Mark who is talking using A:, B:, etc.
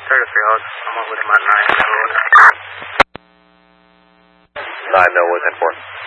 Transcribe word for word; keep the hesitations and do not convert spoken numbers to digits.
A: Sir, three oh, I'm over to my nine.
B: nine, no, one ten four.